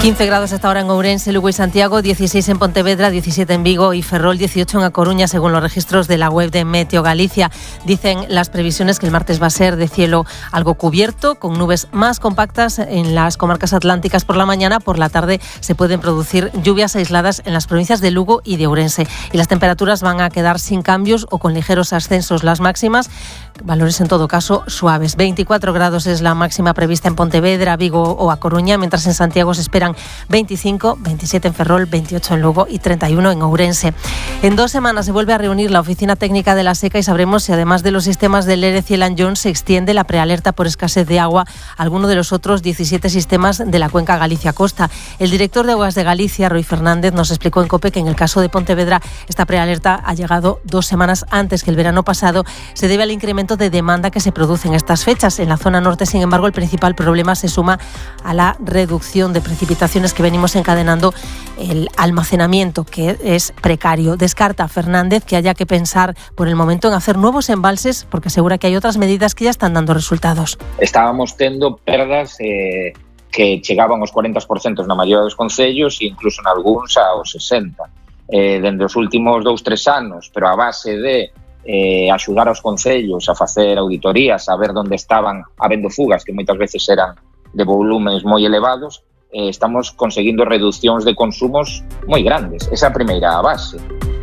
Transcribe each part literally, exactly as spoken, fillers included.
quince grados hasta ahora en Ourense, Lugo y Santiago, dieciséis en Pontevedra, diecisiete en Vigo y Ferrol, dieciocho en A Coruña, según los registros de la web de Meteo Galicia. Dicen las previsiones que el martes va a ser de cielo algo cubierto, con nubes más compactas en las comarcas atlánticas por la mañana. Por la tarde se pueden producir lluvias aisladas en las provincias de Lugo y de Ourense. Y las temperaturas van a quedar sin cambios o con ligeros ascensos las máximas, valores en todo caso suaves. veinticuatro grados es la máxima prevista en Pontevedra, Vigo o A Coruña, mientras en Santiago se esperan veinticinco, veintisiete en Ferrol, veintiocho en Lugo y treinta y uno en Ourense. En dos semanas se vuelve a reunir la Oficina Técnica de la Seca y sabremos si además de los sistemas del Lérez y el Anllón se extiende la prealerta por escasez de agua a alguno de los otros diecisiete sistemas de la cuenca Galicia-Costa. El director de Aguas de Galicia, Roi Fernández, nos explicó en COPE que en el caso de Pontevedra esta prealerta ha llegado dos semanas antes que el verano pasado. Se debe al incremento de demanda que se produce en estas fechas. En la zona norte, sin embargo, el principal problema se suma a la reducción de precipitaciones que venimos encadenando, el almacenamiento, que es precario. Descarta Fernández que haya que pensar por el momento en hacer nuevos embalses, porque asegura que hay otras medidas que ya están dando resultados. Estábamos tendo perdas eh, que chegaban aos cuarenta por cento na maioría dos concellos e incluso en algúns aos sesenta por cento. Eh, dende os últimos dous, tres anos, pero a base de eh, axudar aos concellos a facer auditorías, a ver onde estaban habendo fugas, que moitas veces eran de volumes moi elevados, eh, estamos conseguindo reduccións de consumos moi grandes. Esa é a primeira base.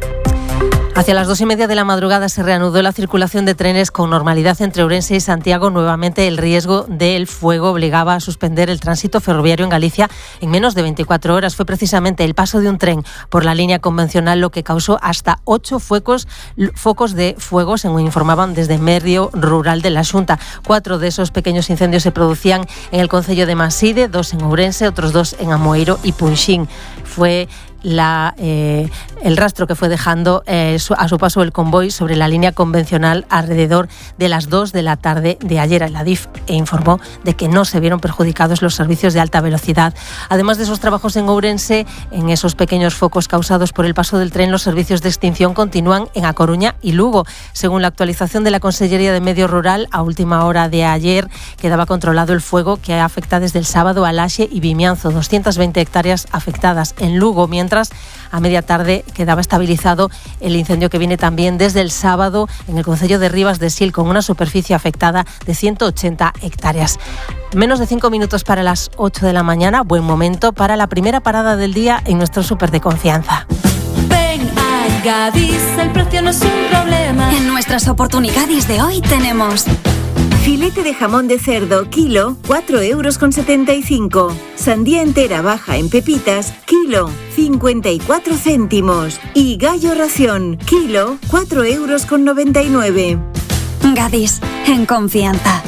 Hacia las dos y media de la madrugada se reanudó la circulación de trenes con normalidad entre Ourense y Santiago. Nuevamente el riesgo del fuego obligaba a suspender el tránsito ferroviario en Galicia en menos de veinticuatro horas. Fue precisamente el paso de un tren por la línea convencional lo que causó hasta ocho focos, focos de fuego, según informaban desde medio rural de la Xunta. Cuatro de esos pequeños incendios se producían en el concello de Maside, dos en Ourense, otros dos en Amoeiro y Punxín. Fue La, eh, el rastro que fue dejando eh, su, a su paso el convoy sobre la línea convencional alrededor de las dos de la tarde de ayer. El Adif e informó de que no se vieron perjudicados los servicios de alta velocidad. Además de esos trabajos en Ourense, en esos pequeños focos causados por el paso del tren, los servicios de extinción continúan en A Coruña y Lugo. Según la actualización de la Consellería de Medio Rural, a última hora de ayer quedaba controlado el fuego que afecta desde el sábado a Laxe y Vimianzo, doscientas veinte hectáreas afectadas. En Lugo, mientras a media tarde quedaba estabilizado el incendio que viene también desde el sábado en el concello de Rivas de Sil, con una superficie afectada de ciento ochenta hectáreas. Menos de cinco minutos para las ocho de la mañana, buen momento para la primera parada del día en nuestro súper de confianza. Ven a Gadis, el precio no es un problema. En nuestras oportunidades de hoy tenemos filete de jamón de cerdo, kilo, cuatro euros con setenta y cinco. Sandía entera baja en pepitas, kilo, cincuenta y cuatro céntimos. Y gallo ración, kilo, cuatro euros con noventa y nueve. Gadis, en confianza.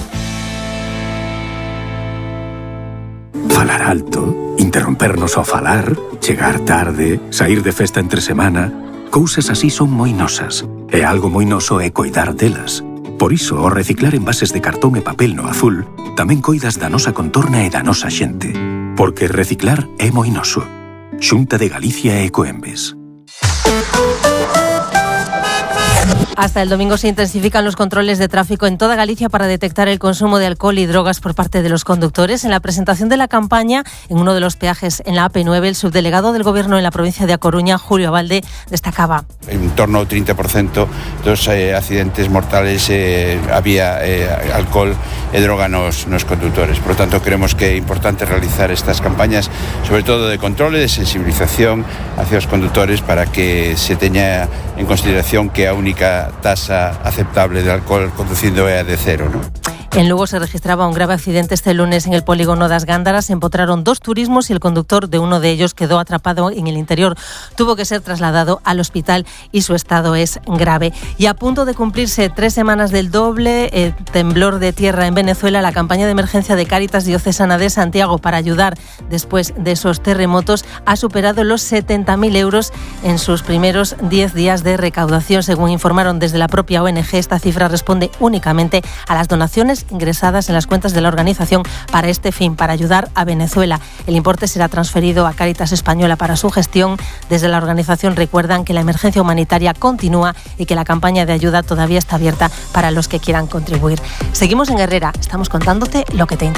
Falar alto, interrompernos ao falar, chegar tarde, sair de festa entre semana, cousas así son moi nosas. E algo moi noso é coidar delas. Por iso, ao reciclar envases de cartón e papel no azul, tamén coidas da nosa contorna e da nosa xente. Porque reciclar é moi noso. Xunta de Galicia e Ecoembes. Hasta el domingo se intensifican los controles de tráfico en toda Galicia para detectar el consumo de alcohol y drogas por parte de los conductores. En la presentación de la campaña, en uno de los peajes en la A P nueve, el subdelegado del Gobierno en la provincia de A Coruña, Julio Abalde, destacaba. En torno ao trinta por cento dos eh, accidentes mortales eh, había eh, alcohol e droga nos, nos conductores. Por lo tanto, creemos que é importante realizar estas campañas, sobre todo de controle, de sensibilización hacia os conductores, para que se teña en consideración que a única tasa aceptable de alcohol conduciendo é a de cero, ¿no? En Lugo se registraba un grave accidente este lunes en el polígono das Gándaras. Se empotraron dos turismos y el conductor de uno de ellos quedó atrapado en el interior. Tuvo que ser trasladado al hospital y su estado es grave. Y a punto de cumplirse tres semanas del doble eh, temblor de tierra en Venezuela, la campaña de emergencia de Cáritas Diocesana de Santiago para ayudar después de esos terremotos ha superado los setenta mil euros en sus primeros diez días de recaudación. Según informaron desde la propia O N G, esta cifra responde únicamente a las donaciones ingresadas en las cuentas de la organización para este fin, para ayudar a Venezuela. El importe será transferido a Cáritas Española para su gestión. Desde la organización recuerdan que la emergencia humanitaria continúa y que la campaña de ayuda todavía está abierta para los que quieran contribuir. Seguimos en Herrera, estamos contándote lo que te interesa.